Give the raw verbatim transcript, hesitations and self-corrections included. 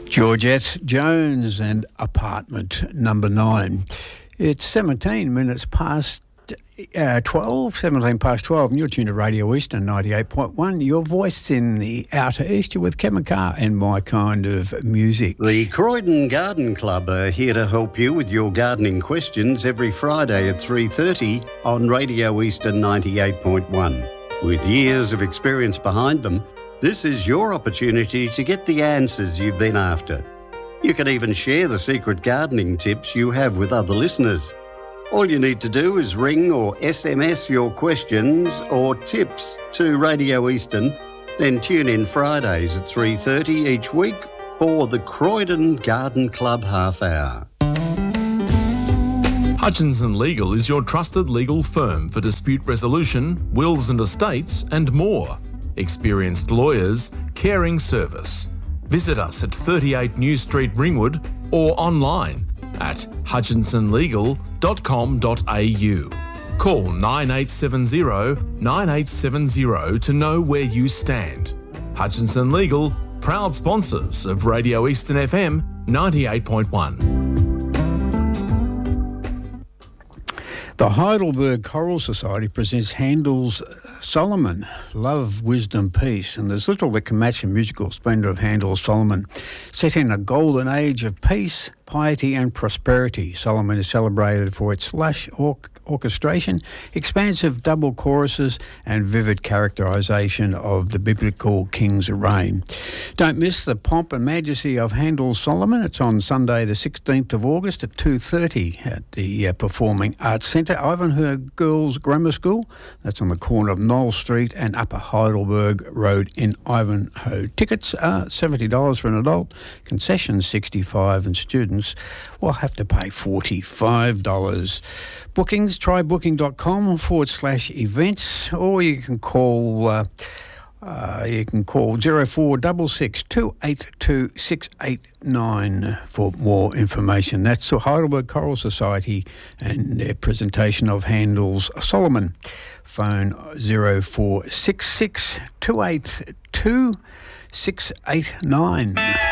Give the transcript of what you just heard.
Georgette Jones and Apartment Number Nine. It's seventeen minutes past uh, twelve, seventeen past twelve, and you're tuned to Radio Eastern ninety-eight point one. Your voice in the Outer East. You're with Kevin Carr and My Kind of Music. The Croydon Garden Club are here to help you with your gardening questions every Friday at three thirty on Radio Eastern ninety-eight point one. With years of experience behind them, this is your opportunity to get the answers you've been after. You can even share the secret gardening tips you have with other listeners. All you need to do is ring or S M S your questions or tips to Radio Eastern, then tune in Fridays at three thirty each week for the Croydon Garden Club Half Hour. Hutchinson Legal is your trusted legal firm for dispute resolution, wills and estates, and more. Experienced lawyers, caring service. Visit us at thirty-eight New Street, Ringwood, or online at hutchinson legal dot com dot a u. Call nine eight seven zero, nine eight seven zero to know where you stand. Hutchinson Legal, proud sponsors of Radio Eastern F M ninety-eight point one. The Heidelberg Choral Society presents Handel's Solomon, Love, Wisdom, Peace, and there's little that can match the musical splendour of Handel's Solomon. Set in a golden age of peace, piety and prosperity, Solomon is celebrated for its lush or- orchestration, expansive double choruses and vivid characterisation of the biblical king's reign. Don't miss the pomp and majesty of Handel's Solomon. It's on Sunday the sixteenth of August at two thirty at the uh, Performing Arts Centre, Ivanhoe Girls Grammar School. That's on the corner of Knoll Street and Upper Heidelberg Road in Ivanhoe. Tickets are seventy dollars for an adult, concessions sixty-five dollars, and students will have to pay forty-five dollars. Bookings, trybooking.com forward slash events, or you can call uh, uh, you can call zero four six six, two eight two, six eight nine for more information. That's the Heidelberg Choral Society and their presentation of Handel's Solomon. Phone zero four six six, two eight two, six eight nine.